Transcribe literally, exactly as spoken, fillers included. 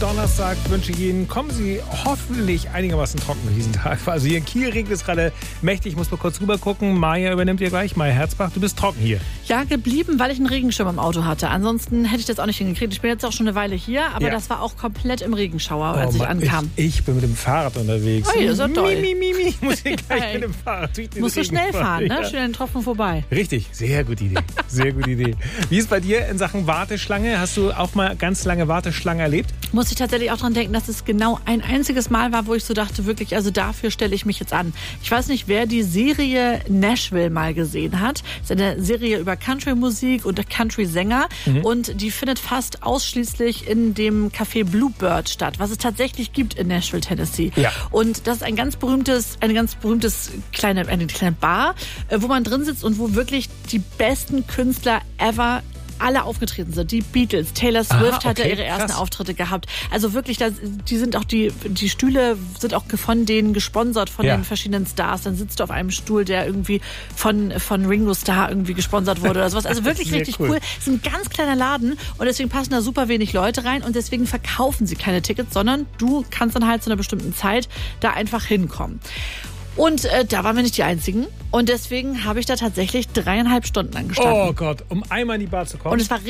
Donnerstag wünsche ich Ihnen, kommen Sie hoffentlich einigermaßen trocken durch diesen Tag. Also hier in Kiel regnet es gerade mächtig. Ich muss mal kurz rüber gucken. Maja übernimmt ihr gleich. Maja Herzbach, du bist trocken hier. Ja, geblieben, weil ich einen Regenschirm im Auto hatte. Ansonsten hätte ich das auch nicht hingekriegt. Ich bin jetzt auch schon eine Weile hier, aber ja. das war auch komplett im Regenschauer, als oh, ich Mann, ankam. Ich, ich bin mit dem Fahrrad unterwegs. Oh, das ist doch toll. Mi, mi, mi, mi. Ich muss hier gleich mit dem Fahrrad durch den Musst du schnell fahren, ne? Ja. Schnell den Tropfen vorbei. Richtig, sehr gute Idee. Sehr gute Idee. Wie ist bei dir in Sachen Warteschlange? Hast du auch mal ganz lange Warteschlange erlebt? Muss ich tatsächlich auch dran denken, dass es genau ein einziges Mal war, wo ich so dachte, wirklich, also dafür stelle ich mich jetzt an. Ich weiß nicht, wer die Serie Nashville mal gesehen hat. Das ist eine Serie über Country-Musik und Country-Sänger. Mhm. Und die findet fast ausschließlich in dem Café Bluebird statt, was es tatsächlich gibt in Nashville, Tennessee. Ja. Und das ist ein ganz berühmtes, eine ganz berühmtes kleine, eine kleine Bar, wo man drin sitzt und wo wirklich die besten Künstler ever alle aufgetreten sind. Die Beatles, Taylor Swift Aha, okay, hat ja ihre ersten krass. Auftritte gehabt. Also wirklich, das, die sind auch die, die Stühle sind auch von denen gesponsert, von ja. den verschiedenen Stars. Dann sitzt du auf einem Stuhl, der irgendwie von, von Ringo Starr irgendwie gesponsert wurde oder sowas. Also wirklich richtig cool. cool. Es ist ein ganz kleiner Laden und deswegen passen da super wenig Leute rein und deswegen verkaufen sie keine Tickets, sondern du kannst dann halt zu einer bestimmten Zeit da einfach hinkommen. Und äh, da waren wir nicht die Einzigen. Und deswegen habe ich da tatsächlich dreieinhalb Stunden angestanden. Oh Gott, um einmal in die Bar zu kommen. Und es war